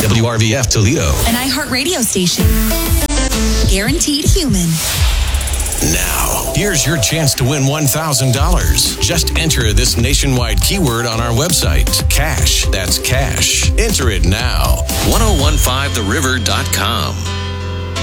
WRVF Toledo. An iHeartRadio station. Guaranteed human. Now, here's your chance to win $1,000. Just enter this nationwide keyword on our website. Cash. That's cash. Enter it now. 1015theriver.com.